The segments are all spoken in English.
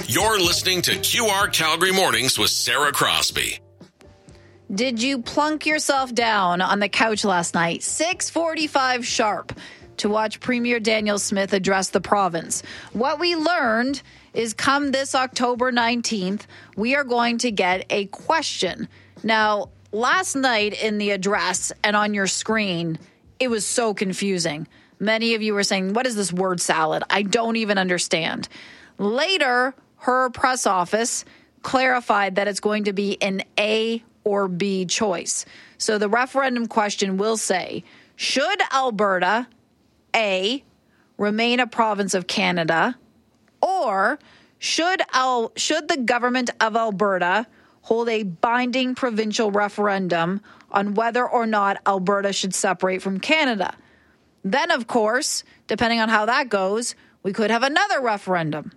You're listening to QR Calgary Mornings with Sarah Crosby. Did you plunk yourself down on the couch last night, 6:45 sharp, to watch Premier Danielle Smith address the province? What we learned is come this October 19th, we are going to get a question. Now, last night in the address and on your screen, it was so confusing. Many of you were saying, what is this word salad? I don't even understand. Later, her press office clarified that it's going to be an A or B choice. So the referendum question will say, should Alberta, A, remain a province of Canada, or should the government of Alberta hold a binding provincial referendum on whether or not Alberta should separate from Canada? Then, of course, depending on how that goes, we could have another referendum.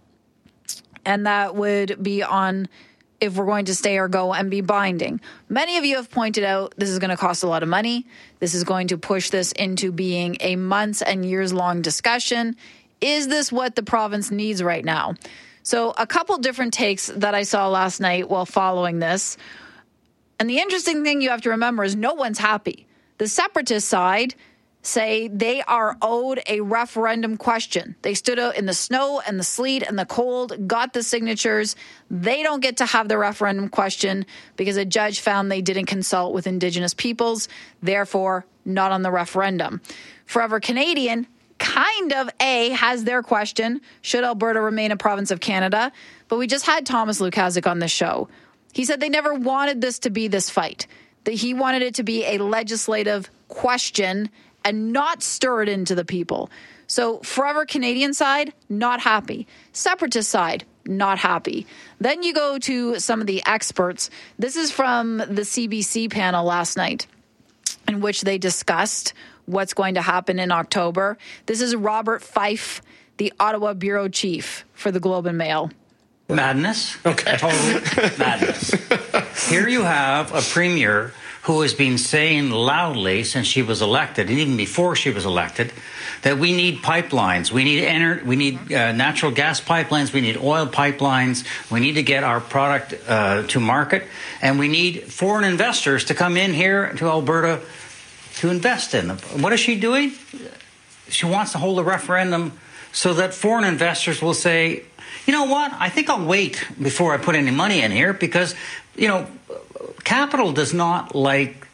And that would be on if we're going to stay or go and be binding. Many of you have pointed out this is going to cost a lot of money. This is going to push this into being a months and years long discussion. Is this what the province needs right now? So a couple different takes that I saw last night while following this. And the interesting thing you have to remember is no one's happy. The separatist side say they are owed a referendum question. They stood out in the snow and the sleet and the cold, got the signatures. They don't get to have the referendum question because a judge found they didn't consult with Indigenous peoples, therefore not on the referendum. Forever Canadian kind of has their question, should Alberta remain a province of Canada? But we just had Thomas Lukaszuk on the show. He said they never wanted this to be this fight, that he wanted it to be a legislative question and not stir it into the people. So Forever Canadian side, not happy. Separatist side, not happy. Then you go to some of the experts. This is from the CBC panel last night, in which they discussed what's going to happen in October. This is Robert Fife, the Ottawa bureau chief for the Globe and Mail. Madness. Okay. Total madness. Here you have a premier who has been saying loudly since she was elected, and even before she was elected, that we need pipelines, we need natural gas pipelines, we need oil pipelines, we need to get our product to market, and we need foreign investors to come in here to Alberta to invest in them. What is she doing? She wants to hold a referendum so that foreign investors will say, you know what, I think I'll wait before I put any money in here because, you know, capital does not like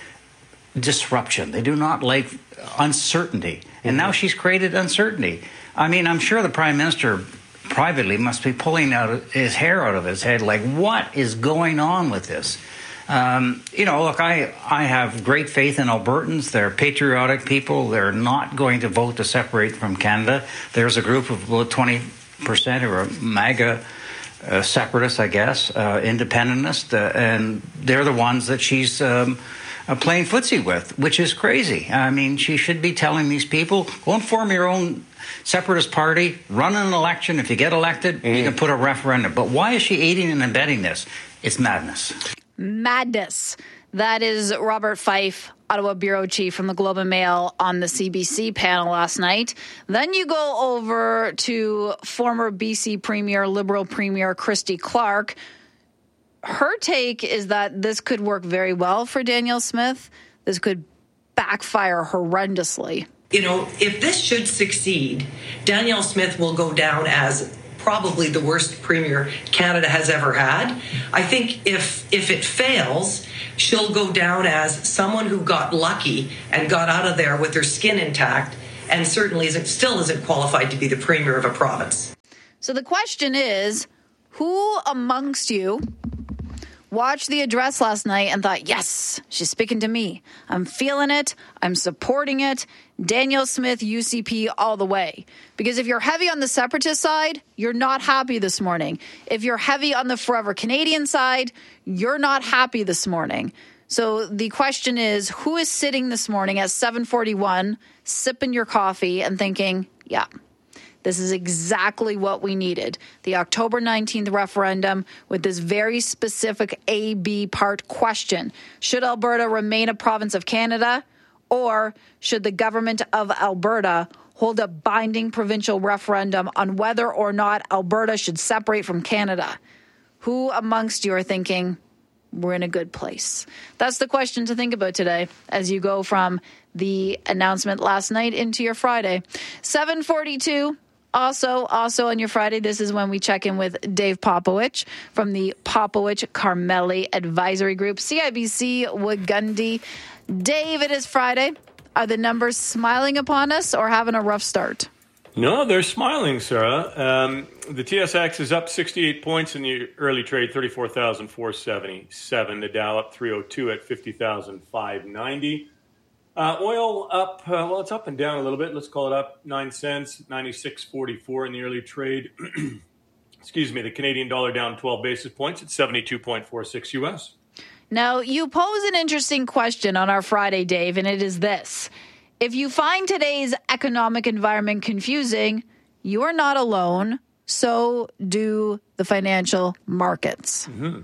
disruption. They do not like uncertainty. And now she's created uncertainty. I mean, I'm sure the Prime Minister privately must be pulling out his hair out of his head, like, what is going on with this? You know, look, I have great faith in Albertans. They're patriotic people. They're not going to vote to separate from Canada. There's a group of about 20% who are MAGA separatists, I guess, independentists, and they're the ones that she's playing footsie with, which is crazy. I mean, she should be telling these people, go and form your own separatist party, run an election. If you get elected, you can put a referendum. But why is she aiding and abetting this? It's madness. Madness. That is Robert Fife, Ottawa bureau chief from the Globe and Mail on the CBC panel last night. Then you go over to former BC Premier, Liberal Premier Christy Clark. Her take is that this could work very well for Danielle Smith. This could backfire horrendously. You know, if this should succeed, Danielle Smith will go down as probably the worst premier Canada has ever had. I think if it fails, she'll go down as someone who got lucky and got out of there with her skin intact and certainly still isn't qualified to be the premier of a province. So the question is, who amongst you watched the address last night and thought, yes, she's speaking to me. I'm feeling it. I'm supporting it. Danielle Smith, UCP all the way. Because if you're heavy on the separatist side, you're not happy this morning. If you're heavy on the Forever Canadian side, you're not happy this morning. So the question is, who is sitting this morning at 7:41, sipping your coffee and thinking, yeah, this is exactly what we needed. The October 19th referendum with this very specific A-B part question. Should Alberta remain a province of Canada, or should the government of Alberta hold a binding provincial referendum on whether or not Alberta should separate from Canada. Who amongst you are thinking we're in a good place? That's the question to think about today as you go from the announcement last night into your Friday. 7:42. Also on your Friday, this is when we check in with Dave Popowich from the Popowich-Carmeli Advisory Group, CIBC Wagundy. Dave, it is Friday. Are the numbers smiling upon us or having a rough start? No, they're smiling, Sarah. The TSX is up 68 points in the early trade, 34,477. The Dow up 302 at 50,590. Oil up, it's up and down a little bit. Let's call it up 9 cents, 96.44 in the early trade. Excuse me, the Canadian dollar down 12 basis points at 72.46 US. Now, you pose an interesting question on our Friday, Dave, and it is this. If you find today's economic environment confusing, you are not alone. So do the financial markets. Mm-hmm.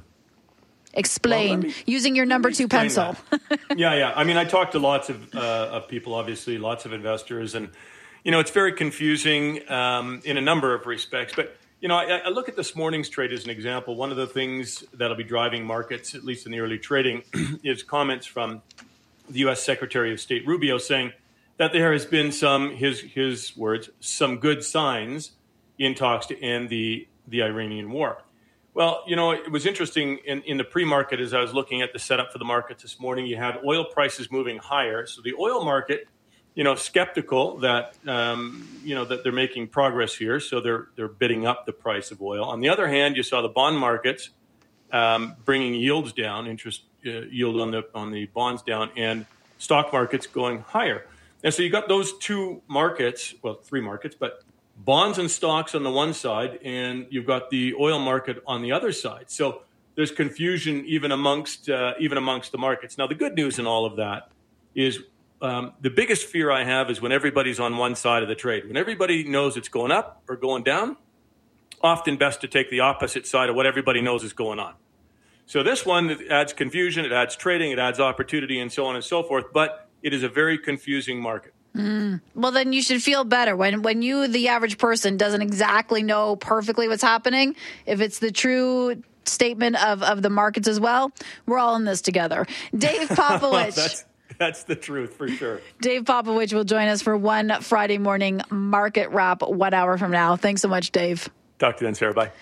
Explain, using your number 2 pencil. Yeah. I mean, I talked to lots of people, obviously, lots of investors. And, it's very confusing in a number of respects. But, I look at this morning's trade as an example. One of the things that'll be driving markets, at least in the early trading, is comments from the U.S. Secretary of State Rubio saying that there has been some, his words, some good signs in talks to end the Iranian war. Well, it was interesting in the pre-market as I was looking at the setup for the markets this morning. You had oil prices moving higher. So the oil market, skeptical that, that they're making progress here. So they're bidding up the price of oil. On the other hand, you saw the bond markets bringing yields down, interest yield on the bonds down, and stock markets going higher. And so you got those two markets, well, three markets, but bonds and stocks on the one side, and you've got the oil market on the other side. So there's confusion even amongst the markets. Now, the good news in all of that is the biggest fear I have is when everybody's on one side of the trade. When everybody knows it's going up or going down, often best to take the opposite side of what everybody knows is going on. So this one adds confusion, it adds trading, it adds opportunity, and so on and so forth. But it is a very confusing market. Well, then you should feel better when you, the average person, doesn't exactly know perfectly what's happening. If it's the true statement of the markets as well, we're all in this together. Dave Popowich. Well, that's the truth for sure. Dave Popowich will join us for one Friday morning market wrap 1 hour from now. Thanks so much, Dave. Talk to you then, Sarah. Bye.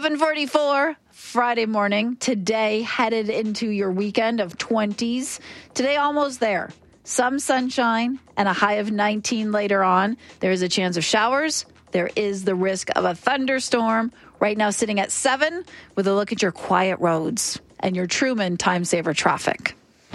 7:44 Friday morning. Today, headed into your weekend of 20s. Today, almost there. Some sunshine and a high of 19 later on. There is a chance of showers. There is the risk of a thunderstorm. Right now sitting at 7 with a look at your quiet roads and your Truman time saver traffic.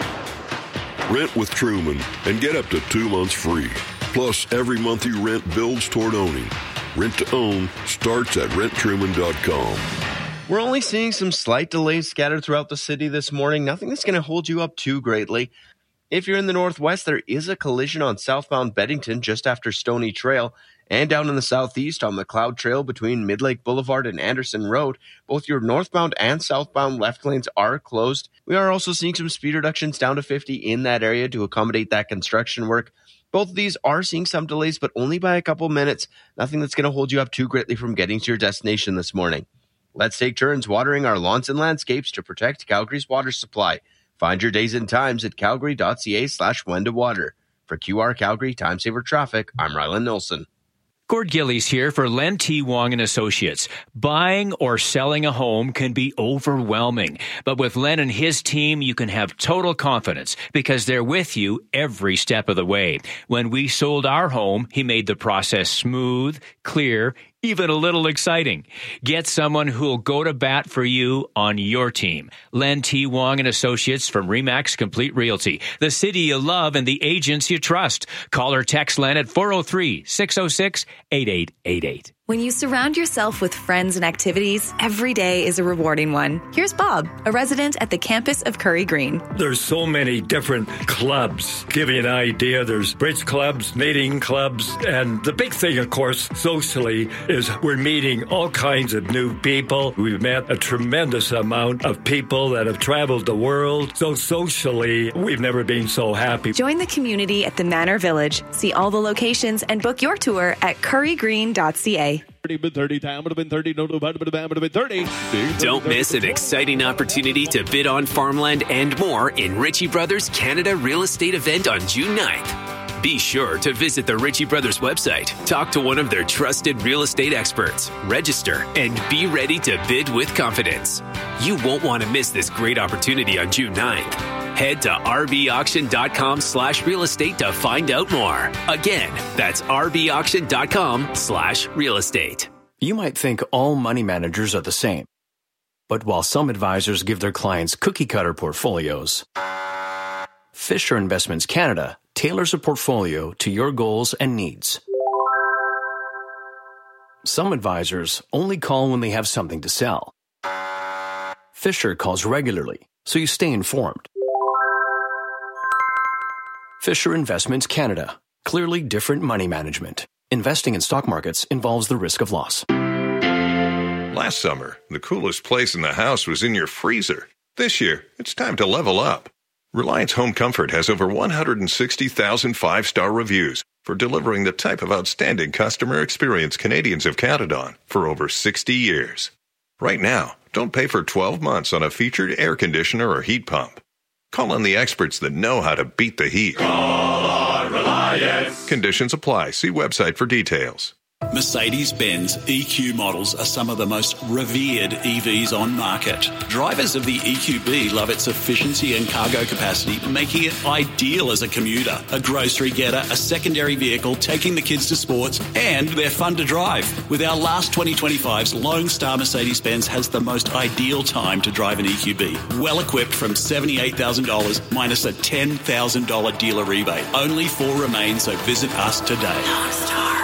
Rent with Truman and get up to 2 months free. Plus, every month you rent builds toward owning. Rent to own starts at renttruman.com. We're only seeing some slight delays scattered throughout the city this morning. Nothing that's going to hold you up too greatly. If you're in the northwest, there is a collision on southbound Beddington just after Stony Trail, and down in the southeast on McLeod Trail between Midlake Boulevard and Anderson Road. Both your northbound and southbound left lanes are closed. We are also seeing some speed reductions down to 50 in that area to accommodate that construction work. Both of these are seeing some delays, but only by a couple minutes. Nothing that's going to hold you up too greatly from getting to your destination this morning. Let's take turns watering our lawns and landscapes to protect Calgary's water supply. Find your days and times at calgary.ca/when to water. For QR Calgary Time Saver Traffic, I'm Rylan Nilsson. Gord Gillies here for Len T. Wong and Associates. Buying or selling a home can be overwhelming, but with Len and his team, you can have total confidence because they're with you every step of the way. When we sold our home, he made the process smooth, clear, even a little exciting. Get someone who'll go to bat for you on your team. Len T. Wong and Associates from RE/MAX Complete Realty. The city you love and the agents you trust. Call or text Len at 403-606-8888. When you surround yourself with friends and activities, every day is a rewarding one. Here's Bob, a resident at the campus of Curry Green. There's so many different clubs. Give you an idea, there's bridge clubs, knitting clubs, and the big thing, of course, socially, is we're meeting all kinds of new people. We've met a tremendous amount of people that have traveled the world. So socially, we've never been so happy. Join the community at the Manor Village. See all the locations and book your tour at currygreen.ca. Don't miss an exciting opportunity to bid on farmland and more in Ritchie Brothers Canada Real Estate event on June 9th. Be sure to visit the Ritchie Brothers website, talk to one of their trusted real estate experts, register, and be ready to bid with confidence. You won't want to miss this great opportunity on June 9th. Head to rbauction.com/real estate to find out more. Again, that's rbauction.com/real estate. You might think all money managers are the same. But while some advisors give their clients cookie-cutter portfolios, Fisher Investments Canada tailors a portfolio to your goals and needs. Some advisors only call when they have something to sell. Fisher calls regularly, so you stay informed. Fisher Investments Canada. Clearly different money management. Investing in stock markets involves the risk of loss. Last summer, the coolest place in the house was in your freezer. This year, it's time to level up. Reliance Home Comfort has over 160,000 five-star reviews for delivering the type of outstanding customer experience Canadians have counted on for over 60 years. Right now, don't pay for 12 months on a featured air conditioner or heat pump. Call on the experts that know how to beat the heat. Call on Reliance. Conditions apply. See website for details. Mercedes-Benz EQ models are some of the most revered EVs on market. Drivers of the EQB love its efficiency and cargo capacity, making it ideal as a commuter, a grocery getter, a secondary vehicle, taking the kids to sports, and they're fun to drive. With our last 2025's Lone Star Mercedes-Benz has the most ideal time to drive an EQB. Well equipped from $78,000 minus a $10,000 dealer rebate. Only 4 remain, so visit us today. Lone Star.